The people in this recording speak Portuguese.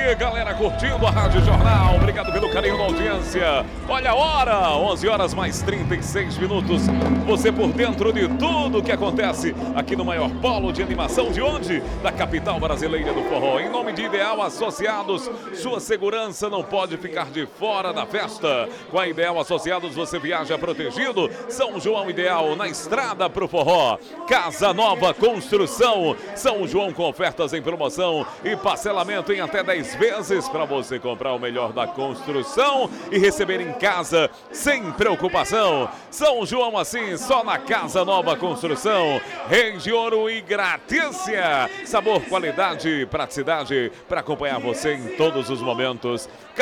aí, galera, curtindo a Rádio Jornal. Obrigado pelo carinho da audiência. Olha a hora, 11 horas mais 36 minutos. Você por dentro de tudo que acontece aqui no maior polo de animação de onde? Da capital brasileira do forró. Em nome de Ideal Associados, sua segurança não pode ficar de fora da festa. Com a Ideal Associados você viaja protegido. São João Ideal, na estrada pro forró. Casa Nova Construção. São João com ofertas em promoção e parcelamento em até 10 vezes para você comprar o melhor da construção e receber em casa sem preocupação. São João assim, só na Casa Nova Construção. Reis de Ouro e Gratícia. Sabor, qualidade, praticidade para acompanhar você em todos os momentos.